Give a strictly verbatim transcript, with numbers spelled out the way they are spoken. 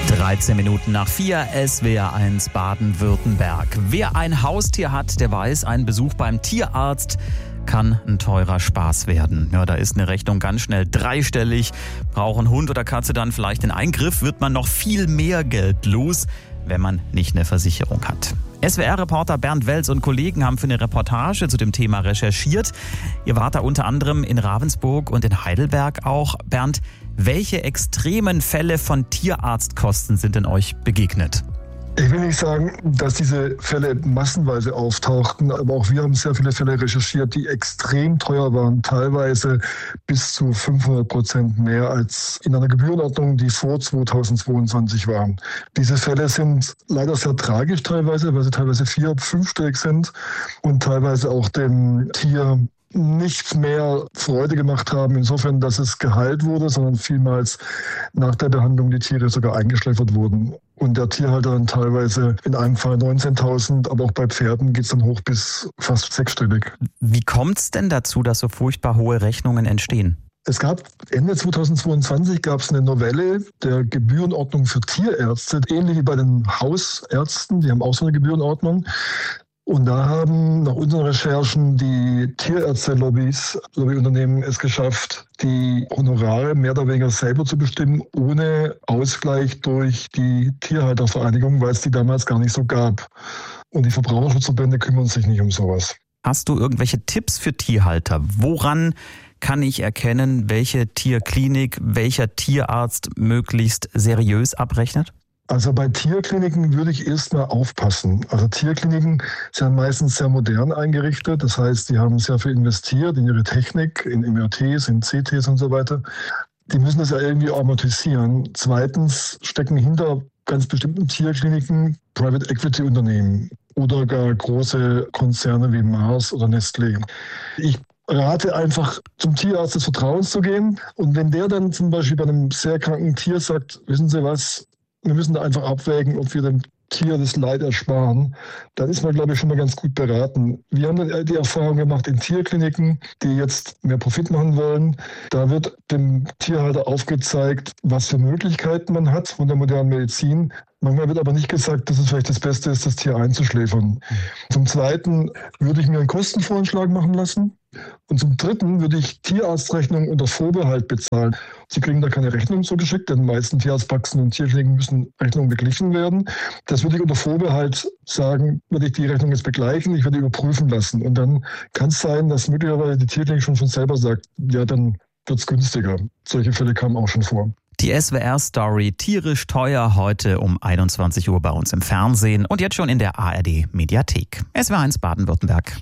dreizehn Minuten nach vier, S W R eins Baden-Württemberg. Wer ein Haustier hat, der weiß, ein Besuch beim Tierarzt kann ein teurer Spaß werden. Ja, da ist eine Rechnung ganz schnell dreistellig. Brauchen Hund oder Katze dann vielleicht den Eingriff, wird man noch viel mehr Geld los, wenn man nicht eine Versicherung hat. S W R-Reporter Bernd Welz und Kollegen haben für eine Reportage zu dem Thema recherchiert. Ihr wart da unter anderem in Ravensburg und in Heidelberg auch. Bernd, welche extremen Fälle von Tierarztkosten sind denn euch begegnet? Ich will nicht sagen, dass diese Fälle massenweise auftauchten, aber auch wir haben sehr viele Fälle recherchiert, die extrem teuer waren, teilweise bis zu fünfhundert Prozent mehr als in einer Gebührenordnung, die vor zweitausendzweiundzwanzig waren. Diese Fälle sind leider sehr tragisch teilweise, weil sie teilweise vier-, fünfstellig sind und teilweise auch dem Tier nicht mehr Freude gemacht haben, insofern, dass es geheilt wurde, sondern vielmals nach der Behandlung die Tiere sogar eingeschläfert wurden. Und der Tierhalter dann teilweise in einem Fall neunzehntausend, aber auch bei Pferden geht es dann hoch bis fast sechsstellig. Wie kommt es denn dazu, dass so furchtbar hohe Rechnungen entstehen? Es gab Ende zweitausendzweiundzwanzig gab es eine Novelle der Gebührenordnung für Tierärzte, ähnlich wie bei den Hausärzten, die haben auch so eine Gebührenordnung. Und da haben nach unseren Recherchen die Tierärzte-Lobbys, Lobbyunternehmen es geschafft, die Honorare mehr oder weniger selber zu bestimmen, ohne Ausgleich durch die Tierhaltervereinigung, weil es die damals gar nicht so gab. Und die Verbraucherschutzverbände kümmern sich nicht um sowas. Hast du irgendwelche Tipps für Tierhalter? Woran kann ich erkennen, welche Tierklinik, welcher Tierarzt möglichst seriös abrechnet? Also bei Tierkliniken würde ich erstmal aufpassen. Also Tierkliniken sind meistens sehr modern eingerichtet. Das heißt, die haben sehr viel investiert in ihre Technik, in M R Ts, in C Ts und so weiter. Die müssen das ja irgendwie amortisieren. Zweitens stecken hinter ganz bestimmten Tierkliniken Private Equity Unternehmen oder gar große Konzerne wie Mars oder Nestlé. Ich rate einfach, zum Tierarzt des Vertrauens zu gehen. Und wenn der dann zum Beispiel bei einem sehr kranken Tier sagt, wissen Sie was, wir müssen da einfach abwägen, ob wir dem Tier das Leid ersparen. Dann ist man, glaube ich, schon mal ganz gut beraten. Wir haben dann die Erfahrung gemacht in Tierkliniken, die jetzt mehr Profit machen wollen. Da wird dem Tierhalter aufgezeigt, was für Möglichkeiten man hat von der modernen Medizin. Manchmal wird aber nicht gesagt, dass es vielleicht das Beste ist, das Tier einzuschläfern. Mhm. Zum Zweiten würde ich mir einen Kostenvoranschlag machen lassen. Und zum Dritten würde ich Tierarztrechnungen unter Vorbehalt bezahlen. Sie kriegen da keine Rechnung zugeschickt, denn die meisten Tierarztpraxen und Tierkliniken müssen Rechnungen beglichen werden. Das würde ich unter Vorbehalt sagen, würde ich die Rechnung jetzt begleichen, ich würde überprüfen lassen. Und dann kann es sein, dass möglicherweise die Tierklinik schon von selber sagt, ja, dann wird es günstiger. Solche Fälle kamen auch schon vor. Die S W R-Story tierisch teuer heute um einundzwanzig Uhr bei uns im Fernsehen und jetzt schon in der A R D-Mediathek. S W R eins Baden-Württemberg.